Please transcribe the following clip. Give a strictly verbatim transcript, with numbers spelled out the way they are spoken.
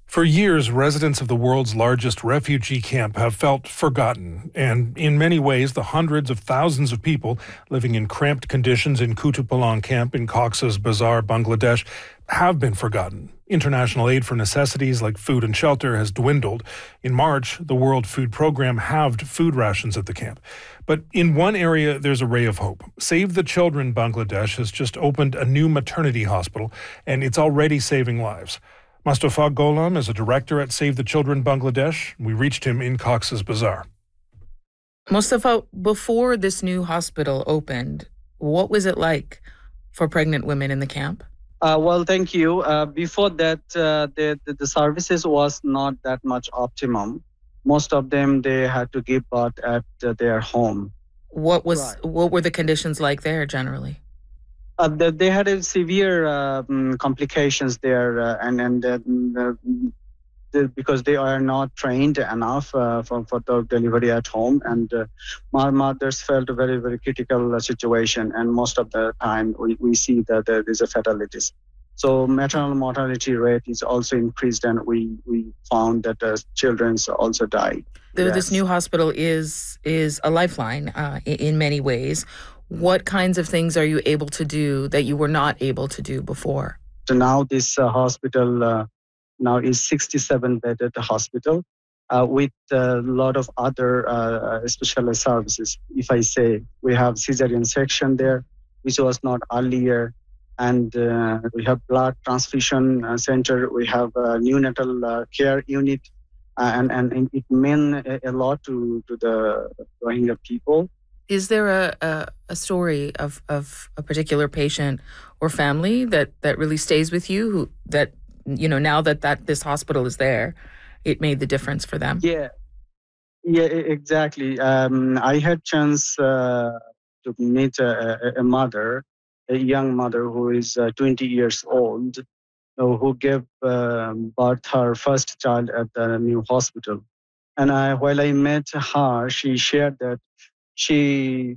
For years, residents of the world's largest refugee camp have felt forgotten, and in many ways, the hundreds of thousands of people living in cramped conditions in Kutupalong camp in Cox's Bazar, Bangladesh, have been forgotten. International aid for necessities like food and shelter has dwindled. In March, the World Food Program halved food rations at the camp. But in one area, there's a ray of hope. Save the Children Bangladesh has just opened a new maternity hospital, and it's already saving lives. Mustafa Gholam is a director at Save the Children Bangladesh. We reached him in Cox's Bazar. Mustafa, before this new hospital opened, what was it like for pregnant women in the camp? Uh, well, thank you. Uh, before that, uh, the, the the services was not that much optimum. Most of them, they had to give birth at uh, their home. What was Right. what were the conditions like there generally? Uh, the, they had a severe uh, mm, complications there, uh, and and uh, mm, uh, the, because they are not trained enough uh, for for the delivery at home, and uh, my mothers felt a very very critical uh, situation, and most of the time we, we see that there is a fatalities. So maternal mortality rate is also increased, and we we found that uh, children also die. Though this Yes. new hospital is is a lifeline uh, i- in many ways, what kinds of things are you able to do that you were not able to do before? So now this uh, hospital uh, now is sixty-seven bedded hospital uh, with a lot of other uh, specialized services. If I say we have cesarean section there, which was not earlier, and uh, we have blood transfusion uh, center. We have a neonatal uh, care unit, uh, and and it meant a, a lot to to the Rohingya people. Is there a, a, a story of, of a particular patient or family that, that really stays with you, who that, you know, now that, that this hospital is there, it made the difference for them? Yeah, yeah, e- exactly. Um, I had chance uh, to meet a, a a mother, a young mother who is uh, twenty years old, uh, who gave um, birth her first child at the new hospital. And I, while I met her, she shared that she